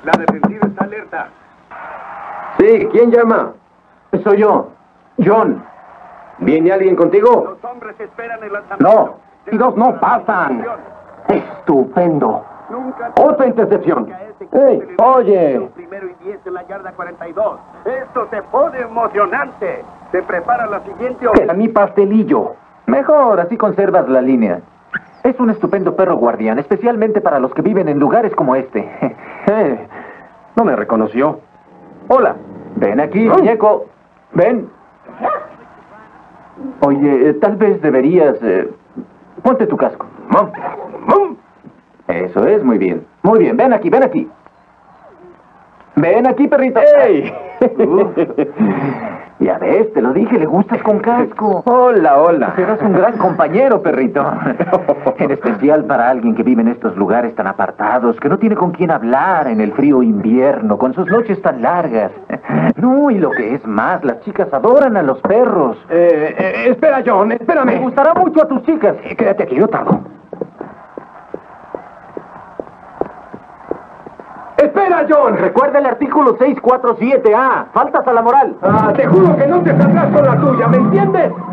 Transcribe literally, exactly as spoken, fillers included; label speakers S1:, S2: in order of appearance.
S1: La defensiva está alerta.
S2: Sí, ¿quién llama?
S3: Soy yo, John.
S2: ¿Viene alguien contigo?
S1: Los hombres esperan el lanzamiento.
S3: No, y dos no pasan. Estupendo.
S1: Nunca
S3: Otra intercepción.
S1: ¡Ey,
S3: oye!
S1: Primero y diez en la yarda cuarenta y dos. Esto se pone emocionante. Se prepara la siguiente.
S3: A mi pastelillo. Mejor, así conservas la línea. Es un estupendo perro guardián, especialmente para los que viven en lugares como este.
S2: Eh, no me reconoció.
S3: Hola. Ven aquí, muñeco. Ven. Oye, eh, tal vez deberías... eh, ponte tu casco.
S2: Mom, mom.
S3: Eso es, muy bien. Muy bien, ven aquí, ven aquí. Ven aquí, perrito.
S2: ¡Ey!
S3: Uf. Ya ves, te lo dije, le gustas con casco.
S2: Hola, hola.
S3: Serás un gran compañero, perrito. En especial para alguien que vive en estos lugares tan apartados, que no tiene con quién hablar en el frío invierno, con sus noches tan largas. No, y lo que es más, las chicas adoran a los perros.
S2: Eh, eh, espera, John, espérame.
S3: Me gustará mucho a tus chicas.
S2: Eh, quédate aquí, yo tardo. ¡Espera, John!
S3: Recuerda el artículo seiscientos cuarenta y siete A. Faltas a la moral.
S2: Ah, te juro que no te saldrás con la tuya, ¿me entiendes?